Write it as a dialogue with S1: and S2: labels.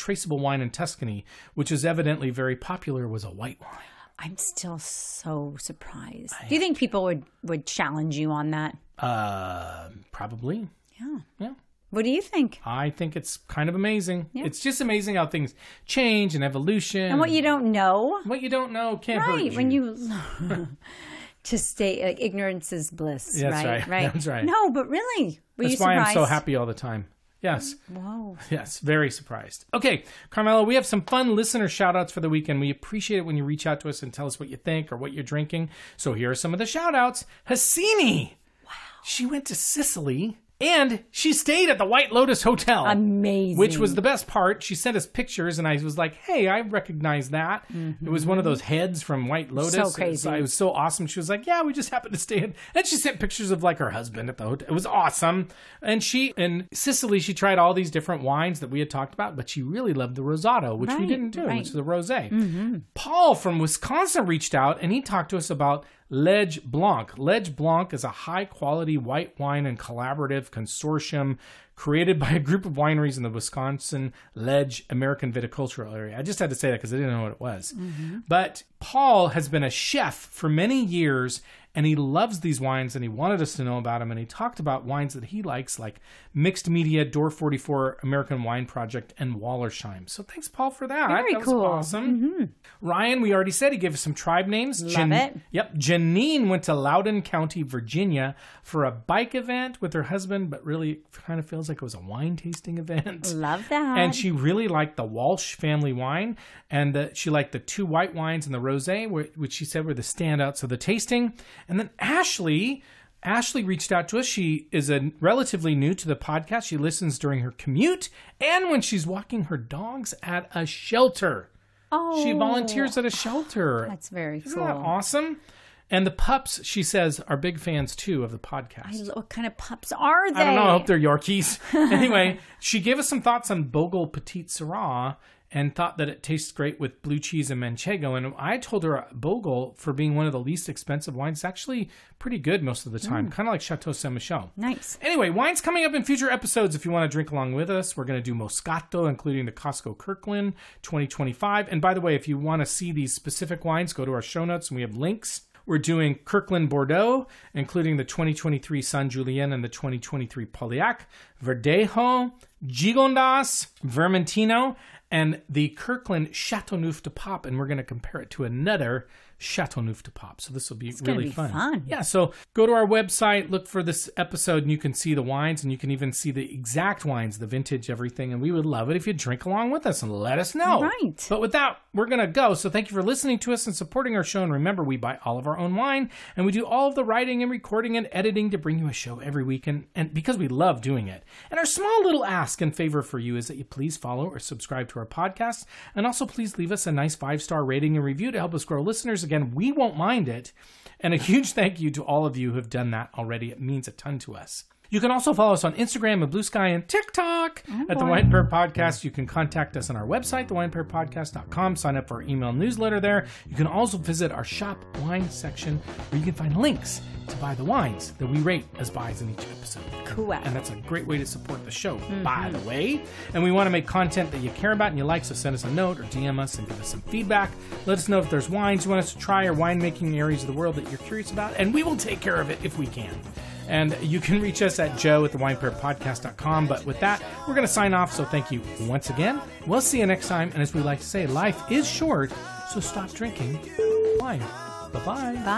S1: traceable wine in Tuscany, which is evidently very popular, was a white wine.
S2: I'm still so surprised. Do you think people would challenge you on that?
S1: Probably. Yeah.
S2: What do you think?
S1: I think it's kind of amazing.
S2: Yeah.
S1: It's just amazing how things change and evolution.
S2: And what you don't know.
S1: What you don't know can't hurt you.
S2: Right, when you... to stay, ignorance is bliss,
S1: That's right. That's right.
S2: No, but really, were you surprised?
S1: That's why I'm so happy all the time. Yes.
S2: Whoa.
S1: Yes, very surprised. Okay, Carmela, we have some fun listener shout-outs for the weekend. We appreciate it when you reach out to us and tell us what you think or what you're drinking. So here are some of the shout-outs. Hassini. Wow. She went to Sicily. And she stayed at the White Lotus Hotel.
S2: Amazing.
S1: Which was the best part. She sent us pictures, and I was like, hey, I recognize that. Mm-hmm. It was one of those heads from White Lotus.
S2: So crazy.
S1: It was so awesome. She was like, yeah, we just happened to stay in. And she sent pictures of like her husband at the hotel. It was awesome. And in Sicily, she tried all these different wines that we had talked about, but she really loved the Rosato, which we didn't do, which is the Rosé. Mm-hmm. Paul from Wisconsin reached out, and he talked to us about Ledge Blanc. Ledge Blanc is a high-quality white wine and collaborative consortium created by a group of wineries in the Wisconsin Ledge American Viticultural Area. I just had to say that because I didn't know what it was. Mm-hmm. But Paul has been a chef for many years, and he loves these wines, and he wanted us to know about them, and he talked about wines that he likes, like Mixed Media, Door 44, American Wine Project, and Wallersheim. So thanks, Paul, for that.
S2: Very cool.
S1: Was awesome. Mm-hmm. Ryan, we already said he gave us some tribe names.
S2: Love it.
S1: Yep. Janine went to Loudoun County, Virginia for a bike event with her husband, but really kind of feels like it was a wine tasting event.
S2: Love that.
S1: And she really liked the Walsh family wine, and she liked the 2 white wines and the rosé, which she said were the standouts of the tasting. And then Ashley reached out to us. She is relatively new to the podcast. She listens during her commute and when she's walking her dogs at a shelter.
S2: Oh,
S1: she volunteers at a shelter.
S2: That's very cool.
S1: Isn't that awesome? And the pups, she says, are big fans, too, of the podcast.
S2: What kind of pups are they?
S1: I don't know. I hope they're Yorkies. Anyway, she gave us some thoughts on Bogle Petit Syrah and thought that it tastes great with blue cheese and manchego. And I told her Bogle, for being one of the least expensive wines, is actually pretty good most of the time. Kind of like Chateau Saint-Michel.
S2: Nice.
S1: Anyway, wines coming up in future episodes if you want to drink along with us. We're going to do Moscato, including the Costco Kirkland 2025. And by the way, if you want to see these specific wines, go to our show notes and we have links. We're doing Kirkland Bordeaux, including the 2023 San Julien and the 2023 Pauillac, Verdejo, Gigondas, Vermentino, and the Kirkland Chateauneuf de Pop, and we're going to compare it to another Chateauneuf de Pop. So this will be really fun. Yeah, so go to our website, look for this episode, and you can see the wines, and you can even see the exact wines, the vintage, everything. And we would love it if you drink along with us and let us know.
S2: Right.
S1: But with that, we're going to go. So thank you for listening to us and supporting our show. And remember, we buy all of our own wine, and we do all of the writing and recording and editing to bring you a show every week, and because we love doing it. And our small little ask and favor for you is that you please follow or subscribe to our podcast, and also please leave us a nice 5-star rating and review to help us grow listeners. Again, we won't mind it. And a huge thank you to all of you who have done that already. It means a ton to us. You can also follow us on Instagram and Blue Sky and TikTok at The Wine Pair Podcast. You can contact us on our website, thewinepairpodcast.com. Sign up for our email newsletter there. You can also visit our shop wine section where you can find links to buy the wines that we rate as buys in each episode.
S2: Cool.
S1: And that's a great way to support the show, by the way. And we want to make content that you care about and you like, so send us a note or DM us and give us some feedback. Let us know if there's wines you want us to try or winemaking areas of the world that you're curious about, and we will take care of it if we can. And you can reach us at joe@thewinepairpodcast.com. But with that, we're going to sign off. So thank you once again. We'll see you next time. And as we like to say, life is short, so stop drinking wine. Bye-bye. Bye.